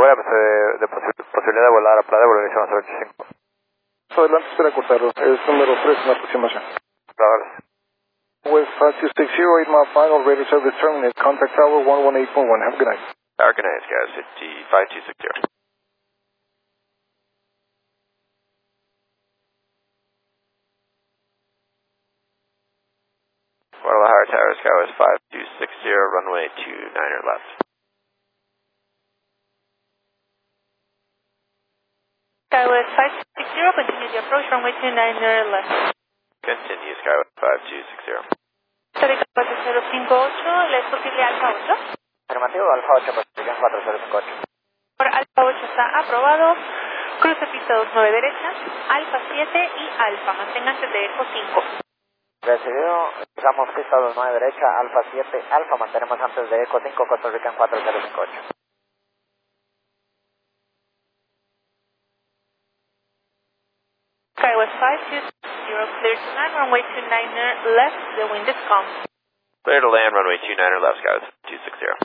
asegúrame de posibilidad de volar a Playa de Evolución 85. Adelante, espera cortarlo. Es número 3 en la aproximación. Claro. West 5260, 8 mile final, radio service terminate. Contact tower 118.1. Have a good night. Tower good night, guys. 5260. Guadalajara Tower, Skywest 5260, runway 29er left. Skywest 560, continue the approach, runway 29er left. Continue, Skywest 5260. Sorry, 4058, ¿le es posible Alfa 8? Afirmativo, Alfa 8, posición 4058. Por Alfa 8 está aprobado. Cruce pista 29 derecha, Alfa 7 y Alfa. Manténganse de Eco 5. Recibido, usamos pista 29 derecha, Alfa 7, Alfa, mantenemos antes de Eco 5, Costa Rica en 4058. Skywest 520, clear to land, runway 29er left, the wind is calm. Clear to land, runway 29er left, Skywest 260.